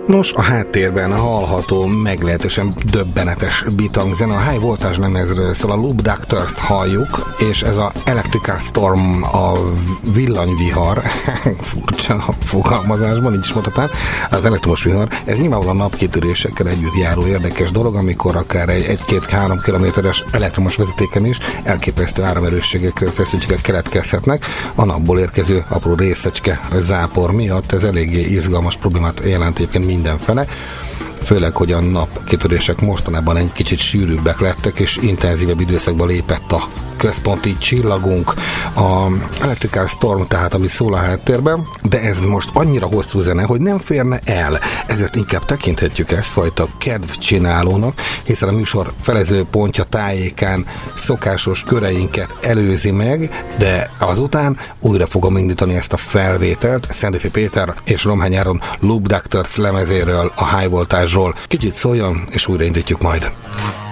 Nos, a háttérben hallható meglehetősen döbbenetes bitangzene. A High Voltage lemezről szól, a Loop Doctors-t halljuk, és ez a Electrical Storm, a villanyvihar, furcsa fogalmazásban, így is mondhatnám, az elektromos vihar, ez nyilvánvalóan napkitörésekkel együtt járó érdekes dolog, amikor akár egy 1-2-3 kilométeres elektromos vezetéken is elképesztő áramerősségek, feszültségek keletkezhetnek. A napból érkező apró részecske zápor miatt ez eléggé izgalmas problémát jelent egyébként mindenfele, főleg, hogy a napkitörések mostanában egy kicsit sűrűbbek lettek, és intenzívebb időszakba lépett a központi csillagunk, a Electrical Storm, tehát ami szól a háttérben, de ez most annyira hosszú zene, hogy nem férne el. Ezért inkább tekinthetjük ezt fajta kedvcsinálónak, hiszen a műsor felező pontja tájékán szokásos köreinket előzi meg, de azután újra fogom indítani ezt a felvételt Szentgyörgyi Péter és Romhány Áron Loop Doctors lemezéről, a High Voltage-ról. Kicsit szóljon, és újraindítjuk majd.